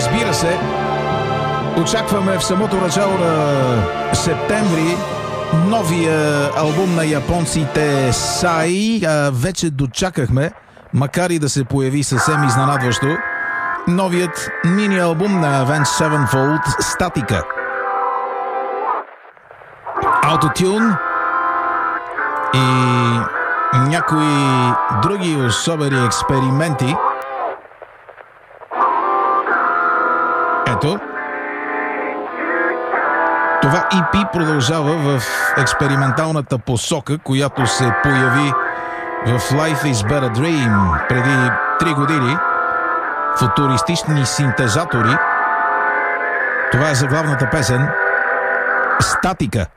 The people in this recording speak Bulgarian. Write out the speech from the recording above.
разбира се, очакваме в самото начало на септември новия албум на японците Сай. Вече дочакахме, макар и да се появи съвсем изненадващо, новият мини албум на Avenged Sevenfold Статика. Autotune и някои други особени експерименти. Ето, това EP продължава в експерименталната посока, която се появи в Life is But a Dream преди 3 години. Футуристични синтезатори. Това е заглавната песен Статика.